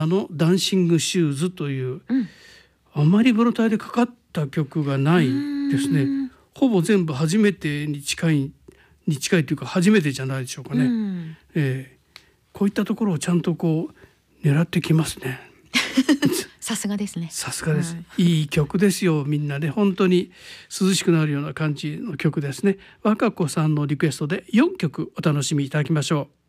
ダンシングシューズという、 うん、 あまりブロタイでかかった曲がないですね。ほぼ全部初めてに近いというか初めてじゃないでしょうかね。 うん、 こういったところをちゃんと狙ってきますね。 さすがですね。 さすがです、いい曲ですよ。みんなね、本当に涼しくなるような感じの曲ですね。和歌子さんのリクエストで4曲お楽しみいただきましょう。